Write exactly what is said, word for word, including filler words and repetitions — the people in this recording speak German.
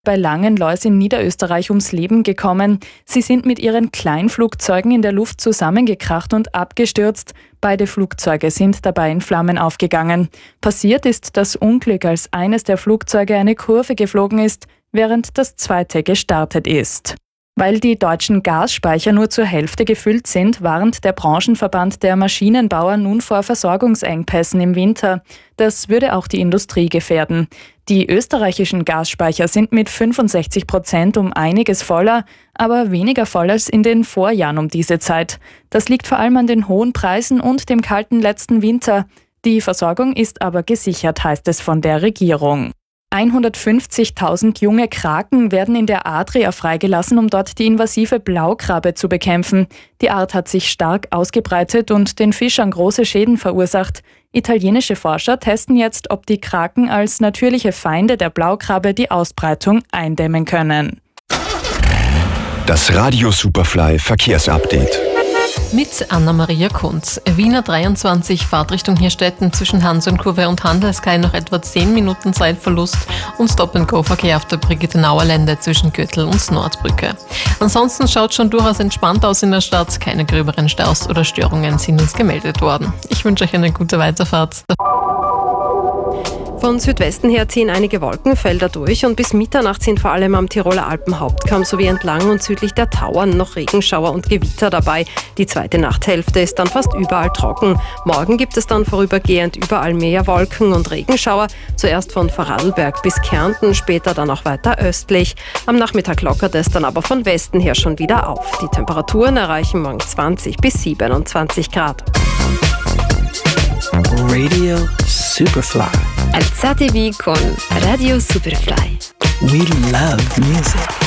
bei Langenlois in Niederösterreich ums Leben gekommen. Sie sind mit ihren Kleinflugzeugen in der Luft zusammengekracht und abgestürzt. Beide Flugzeuge sind dabei in Flammen aufgegangen. Passiert ist das Unglück, als eines der Flugzeuge eine Kurve geflogen ist, während das zweite gestartet ist. Weil die deutschen Gasspeicher nur zur Hälfte gefüllt sind, warnt der Branchenverband der Maschinenbauer nun vor Versorgungsengpässen im Winter. Das würde auch die Industrie gefährden. Die österreichischen Gasspeicher sind mit fünfundsechzig Prozent um einiges voller, aber weniger voll als in den Vorjahren um diese Zeit. Das liegt vor allem an den hohen Preisen und dem kalten letzten Winter. Die Versorgung ist aber gesichert, heißt es von der Regierung. hundertfünfzigtausend junge Kraken werden in der Adria freigelassen, um dort die invasive Blaukrabbe zu bekämpfen. Die Art hat sich stark ausgebreitet und den Fischern große Schäden verursacht. Italienische Forscher testen jetzt, ob die Kraken als natürliche Feinde der Blaukrabbe die Ausbreitung eindämmen können. Das Radio Superfly Verkehrsupdate. Mit Anna-Maria Kunz. Wiener dreiundzwanzig, Fahrtrichtung Hirstetten zwischen Hansonkurve und Handelskai noch etwa zehn Minuten Zeitverlust und Stop-and-Go-Verkehr auf der Brigittenauer Lände zwischen Gürtel und Nordbrücke. Ansonsten schaut schon durchaus entspannt aus in der Stadt. Keine gröberen Staus oder Störungen sind uns gemeldet worden. Ich wünsche euch eine gute Weiterfahrt. Von Südwesten her ziehen einige Wolkenfelder durch und bis Mitternacht sind vor allem am Tiroler Alpenhauptkamm sowie entlang und südlich der Tauern noch Regenschauer und Gewitter dabei. Die zweite Nachthälfte ist dann fast überall trocken. Morgen gibt es dann vorübergehend überall mehr Wolken und Regenschauer. Zuerst von Vorarlberg bis Kärnten, später dann auch weiter östlich. Am Nachmittag lockert es dann aber von Westen her schon wieder auf. Die Temperaturen erreichen morgen zwanzig bis siebenundzwanzig Grad. Radio Superfly. Alzatevi con Radio Superfly. We love music.